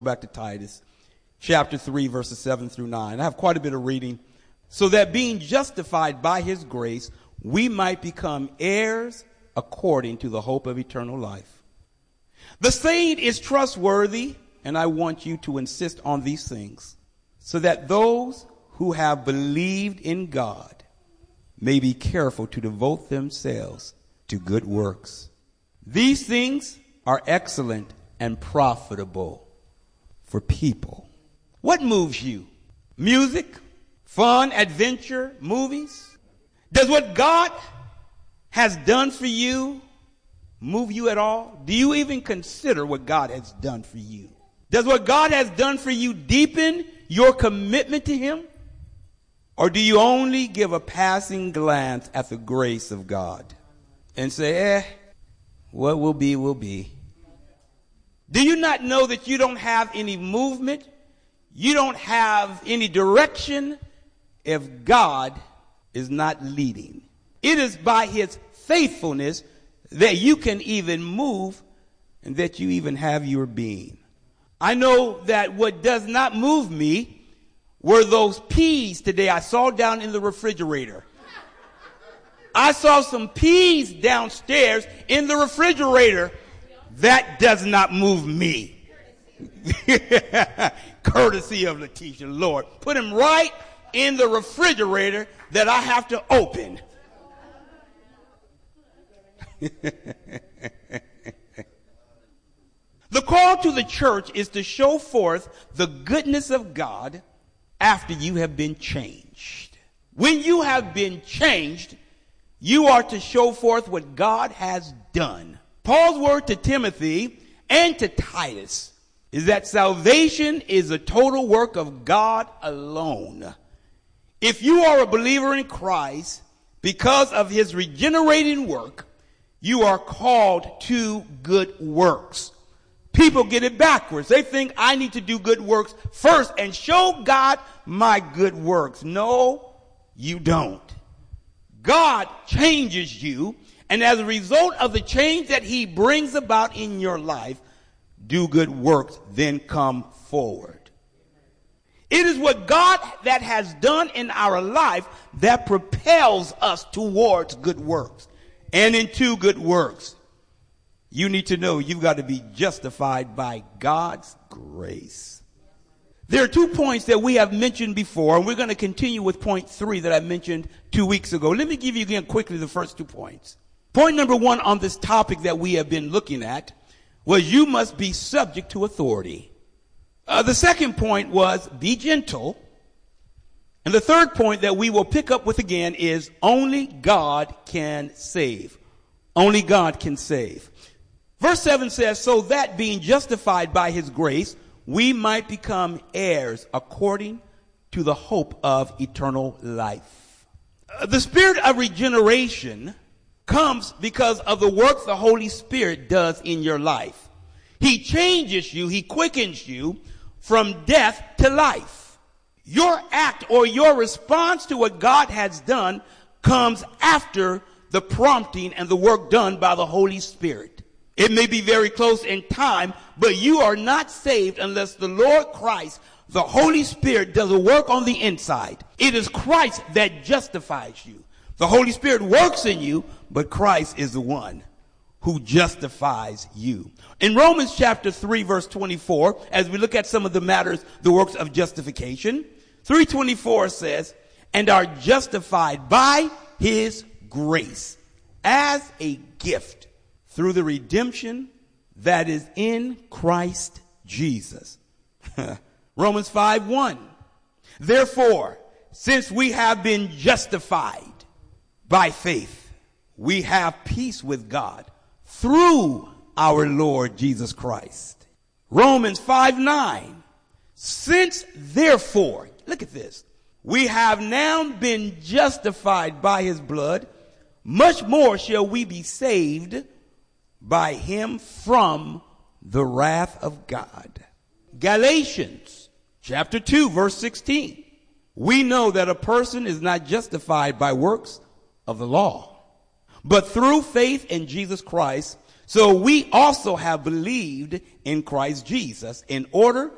Back to Titus, chapter 3, verses 7 through 9. I have quite a bit of reading. So that being justified by his grace, we might become heirs according to the hope of eternal life. The saying is trustworthy, and I want you to insist on these things, so that those who have believed in God may be careful to devote themselves to good works. These things are excellent and profitable for people. What moves you? Music, fun, adventure, movies? Does what God has done for you move you at all? Do you even consider what God has done for you? Does what God has done for you deepen your commitment to him? Or do you only give a passing glance at the grace of God and say, what will be, will be? Do you not know that you don't have any movement? You don't have any direction if God is not leading. It is by his faithfulness that you can even move and that you even have your being. I know that what does not move me were those peas today I saw down in the refrigerator. I saw some peas downstairs in the refrigerator. That does not move me. Courtesy of Letitia, Lord. Put him right in the refrigerator that I have to open. The call to the church is to show forth the goodness of God after you have been changed. When you have been changed, you are to show forth what God has done. Paul's word to Timothy and to Titus is that salvation is a total work of God alone. If you are a believer in Christ, because of his regenerating work, you are called to good works. People get it backwards. They think I need to do good works first and show God my good works. No, you don't. God changes you, and as a result of the change that he brings about in your life, do good works, then come forward. It is what God that has done in our life that propels us towards good works and into good works. You need to know you've got to be justified by God's grace. There are 2 points that we have mentioned before, and we're going to continue with point 3 that I mentioned 2 weeks ago. Let me give you again quickly the first 2 points. Point number 1 on this topic that we have been looking at was you must be subject to authority. The second point was be gentle. And the third point that we will pick up with again is only God can save. Only God can save. Verse 7 says, so that being justified by his grace, we might become heirs according to the hope of eternal life. The spirit of regeneration comes because of the work the Holy Spirit does in your life. He changes you, he quickens you from death to life. Your act or your response to what God has done comes after the prompting and the work done by the Holy Spirit. It may be very close in time, but you are not saved unless the Lord Christ, the Holy Spirit, does a work on the inside. It is Christ that justifies you. The Holy Spirit works in you, but Christ is the one who justifies you. In Romans chapter 3, verse 24, as we look at some of the matters, the works of justification, 3:24 says, and are justified by his grace as a gift through the redemption that is in Christ Jesus. Romans 5:1. Therefore, since we have been justified by faith, we have peace with God through our Lord Jesus Christ. Romans 5:9. Since therefore, look at this, we have now been justified by his blood, much more shall we be saved by him from the wrath of God. Galatians chapter 2, verse 16. We know that a person is not justified by works of the law, but through faith in Jesus Christ. So we also have believed in Christ Jesus in order